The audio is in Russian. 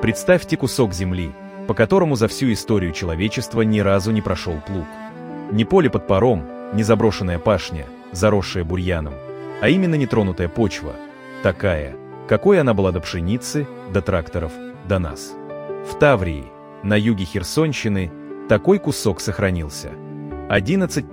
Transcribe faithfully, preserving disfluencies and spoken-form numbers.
Представьте кусок земли, по которому за всю историю человечества ни разу не прошел плуг. Не поле под паром, не заброшенная пашня, заросшая бурьяном, а именно нетронутая почва, такая, какой она была до пшеницы, до тракторов, до нас. В Таврии, на юге Херсонщины, такой кусок сохранился. одиннадцать